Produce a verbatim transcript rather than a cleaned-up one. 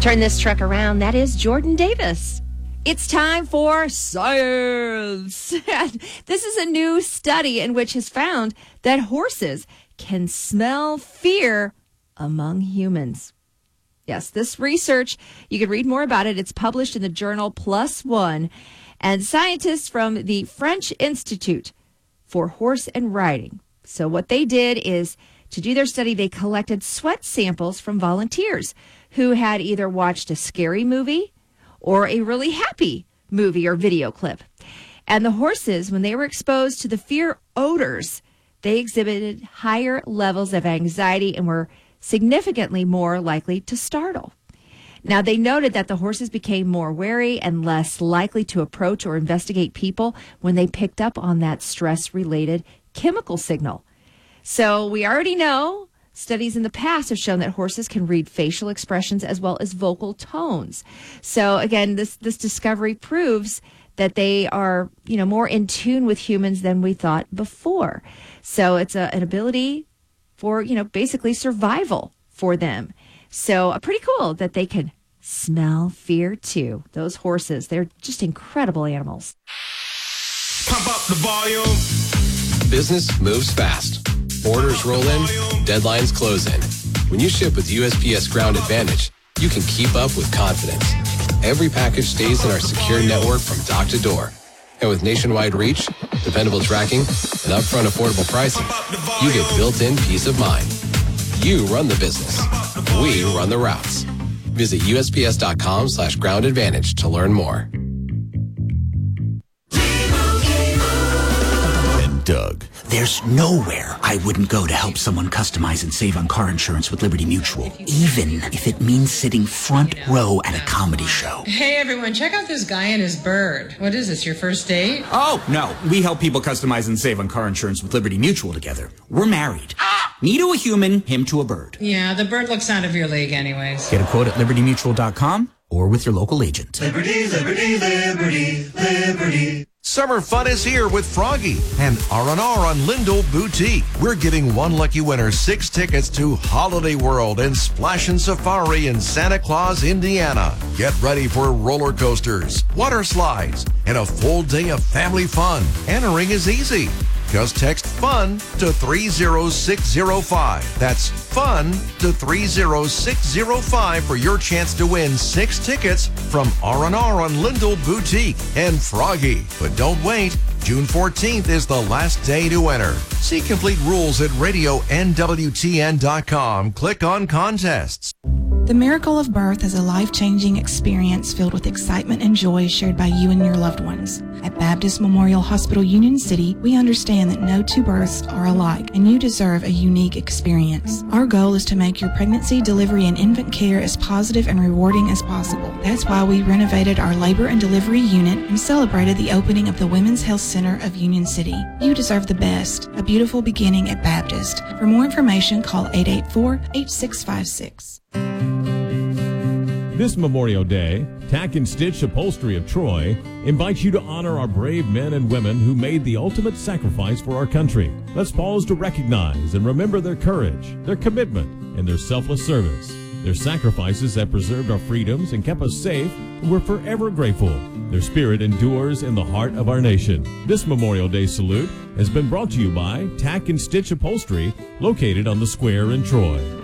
Turn this truck around. That is Jordan Davis. It's time for science. This is a new study in which has found that horses can smell fear among humans. Yes, this research, you can read more about it. It's published in the journal PLOS ONE. And scientists from the French Institute for Horse and Riding. So what they did is, to do their study, they collected sweat samples from volunteers who had either watched a scary movie or a really happy movie or video clip. And the horses, when they were exposed to the fear odors, they exhibited higher levels of anxiety and were significantly more likely to startle. Now, they noted that the horses became more wary and less likely to approach or investigate people when they picked up on that stress-related chemical signal. So we already know studies in the past have shown that horses can read facial expressions as well as vocal tones. So again, this, this discovery proves that they are, you know, more in tune with humans than we thought before. So it's a, an ability for, you know, basically survival for them. So uh, pretty cool that they can smell fear too. Those horses, they're just incredible animals. Pump up the volume. Business moves fast. Orders roll in, deadlines close in. When you ship with U S P S Ground Advantage, you can keep up with confidence. Every package stays in our secure network from dock to door. And with nationwide reach, dependable tracking, and upfront affordable pricing, you get built-in peace of mind. You run the business. We run the routes. Visit U S P S dot com slash ground advantage to learn more. And Doug. There's nowhere I wouldn't go to help someone customize and save on car insurance with Liberty Mutual, even if it means sitting front row at a comedy show. Hey everyone, check out this guy and his bird. What is this, your first date? Oh, no. We help people customize and save on car insurance with Liberty Mutual together. We're married. Me to a human, him to a bird. Yeah, the bird looks out of your league anyways. Get a quote at liberty mutual dot com or with your local agent. Liberty, liberty, liberty, liberty. Summer fun is here with Froggy and R and R on Lindell Boutique. We're giving one lucky winner six tickets to Holiday World and Splashin' Safari in Santa Claus, Indiana. Get ready for roller coasters, water slides, and a full day of family fun. Entering is easy. Just text FUN to three zero six zero five. That's FUN to three zero six zero five for your chance to win six tickets from R and R on Lindell Boutique and Froggy. But don't wait. June fourteenth is the last day to enter. See complete rules at radio N W T N dot com. Click on contests. The miracle of birth is a life-changing experience filled with excitement and joy shared by you and your loved ones. At Baptist Memorial Hospital Union City, we understand that no two births are alike, and you deserve a unique experience. Our goal is to make your pregnancy, delivery, and infant care as positive and rewarding as possible. That's why we renovated our labor and delivery unit and celebrated the opening of the Women's Health Center of Union City. You deserve the best, a beautiful beginning at Baptist. For more information, call eight eight four, eight six five six. This Memorial Day, Tack and Stitch Upholstery of Troy invites you to honor our brave men and women who made the ultimate sacrifice for our country. Let's pause to recognize and remember their courage, their commitment, and their selfless service. Their sacrifices have preserved our freedoms and kept us safe, and we're forever grateful. Their spirit endures in the heart of our nation. This Memorial Day salute has been brought to you by Tack and Stitch Upholstery, located on the Square in Troy.